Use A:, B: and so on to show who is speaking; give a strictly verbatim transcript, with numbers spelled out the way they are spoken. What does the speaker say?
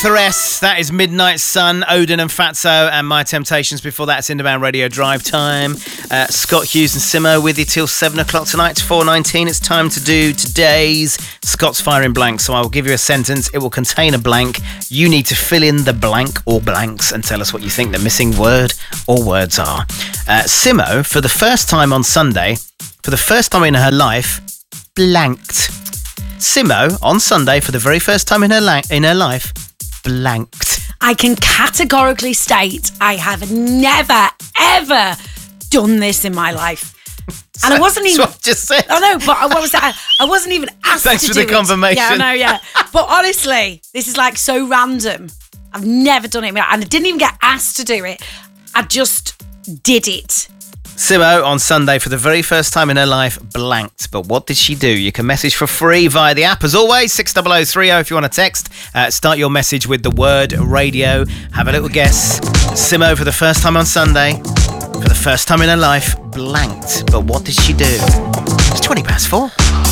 A: Thress, that is Midnight Sun, Odin and Fatso, and My Temptations. Before that, it's Indebound Radio Drive Time. Uh, Scott Hughes and Simo with you till seven o'clock tonight. It's four nineteen. It's time to do today's Scott's Firing Blank. So I will give you a sentence. It will contain a blank. You need to fill in the blank or blanks and tell us what you think the missing word or words are. Uh, Simo, for the first time on Sunday, for the first time in her life, blanked. Simo, on Sunday, for the very first time in her, la- in her life, blanked.
B: I can categorically state I have never, ever done this in my life. And
A: So-
B: I wasn't even...
A: That's what I just said.
B: I know, but I, what was that? I wasn't even asked
A: Thanks
B: to
A: for
B: do
A: the
B: it.
A: confirmation.
B: Yeah, I know, yeah. But honestly, this is like so random. I've never done it. And I didn't even get asked to do it. I just did it.
A: Simo, on Sunday, for the very first time in her life, blanked. But what did she do? You can message for free via the app. As always, six double oh three oh if you want to text. Uh, start your message with the word radio. Have a little guess. Simo, for the first time on Sunday, for the first time in her life, blanked. But what did she do? It's twenty past four.